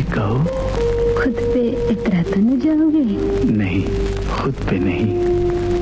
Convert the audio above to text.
कहो। खुद पे इतरा तो नहीं जाओगे? नहीं, खुद पे नहीं,